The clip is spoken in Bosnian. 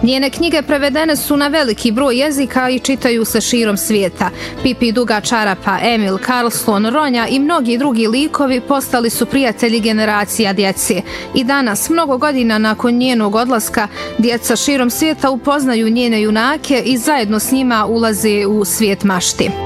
Njene knjige prevedene su na veliki broj jezika i čitaju se širom svijeta. Pipi Duga čarapa, Emil, Carlson, Ronja i mnogi drugi likovi postali su prijatelji generacija djece. I danas, mnogo godina nakon njenog odlaska, djeca širom svijeta upoznaju njene junake i zajedno s njima ulaze u svijet mašti.